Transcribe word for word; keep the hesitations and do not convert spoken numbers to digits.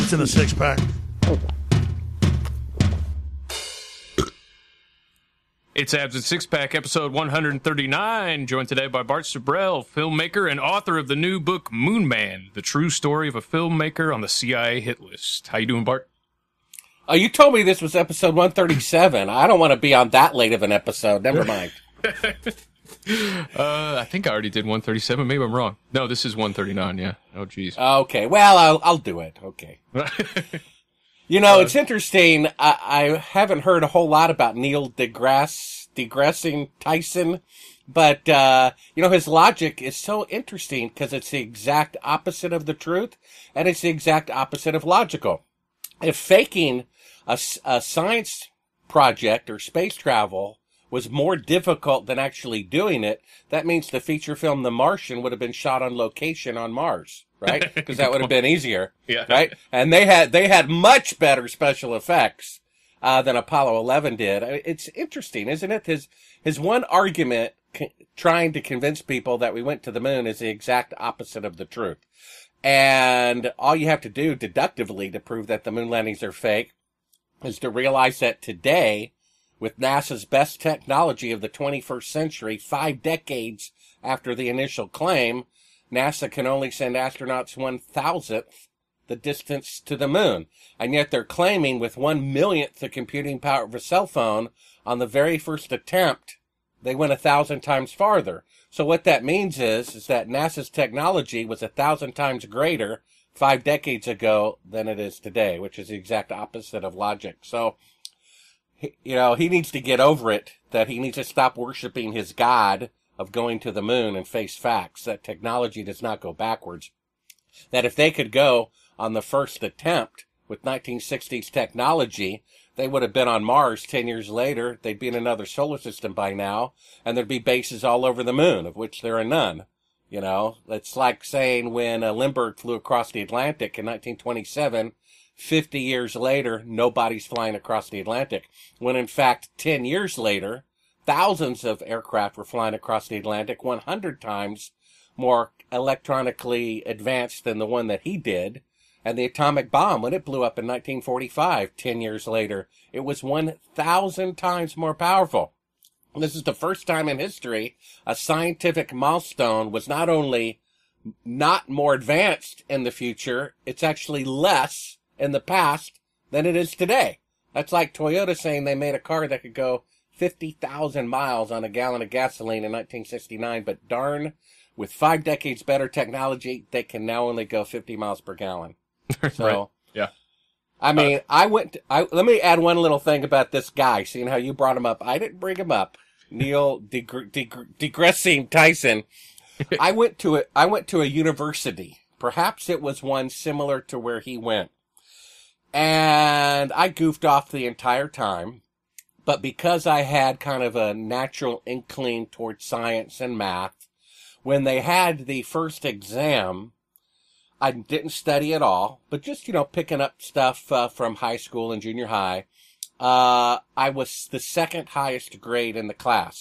What's in the six pack? It's Abs and Six Pack, episode one thirty-nine, joined today by Bart Sibrel, filmmaker and author of the new book Moon Man, the true story of a filmmaker on the C I A hit list. How you doing, Bart? Oh, you told me this was episode one thirty-seven. I don't want to be on that late of an episode. Never mind. uh, I think I already did one thirty-seven. Maybe I'm wrong. No, this is one thirty-nine, yeah. Oh, geez. Okay, well, I'll, I'll do it. Okay. You know, Uh, it's interesting. I, I haven't heard a whole lot about Neil deGrasse, deGrasse Tyson, but, uh, you know, his logic is so interesting because it's the exact opposite of the truth, and it's the exact opposite of logical. If faking a, a science project or space travel was more difficult than actually doing it, that means the feature film The Martian would have been shot on location on Mars, right? Because that would have been easier, yeah. right? And they had they had much better special effects uh, than Apollo eleven did. It's interesting, isn't it? His his one argument c- trying to convince people that we went to the moon is the exact opposite of the truth. And all you have to do deductively to prove that the moon landings are fake is to realize that today, with NASA's best technology of the twenty-first century, five decades after the initial claim, NASA can only send astronauts one thousandth the distance to the moon. And yet they're claiming with one millionth the computing power of a cell phone, on the very first attempt, they went a thousand times farther. So what that means is, is that NASA's technology was a thousand times greater five decades ago than it is today, which is the exact opposite of logic. So, you know, he needs to get over it, that he needs to stop worshiping his God of going to the moon and face facts, that technology does not go backwards. That if they could go on the first attempt with nineteen sixties technology, they would have been on Mars ten years later. They'd be in another solar system by now, and there'd be bases all over the moon, of which there are none. You know, it's like saying when uh, Lindbergh flew across the Atlantic in nineteen twenty-seven, fifty years later, nobody's flying across the Atlantic. When in fact, ten years later, thousands of aircraft were flying across the Atlantic, one hundred times more electronically advanced than the one that he did. And the atomic bomb, when it blew up in nineteen forty-five, ten years later, it was one thousand times more powerful. This is the first time in history a scientific milestone was not only not more advanced in the future, it's actually less in the past than it is today. That's like Toyota saying they made a car that could go fifty thousand miles on a gallon of gasoline in nineteen sixty-nine, but darn, with five decades better technology, they can now only go fifty miles per gallon. So, right. Yeah. I mean, uh, I went, to, I, let me add one little thing about this guy, seeing how you brought him up. I didn't bring him up. Neil deGrasse Tyson. I went to a, I went to a university. Perhaps it was one similar to where he went. And I goofed off the entire time. But because I had kind of a natural inkling towards science and math, when they had the first exam, I didn't study at all, but just, you know, picking up stuff uh, from high school and junior high. Uh, I was the second highest grade in the class.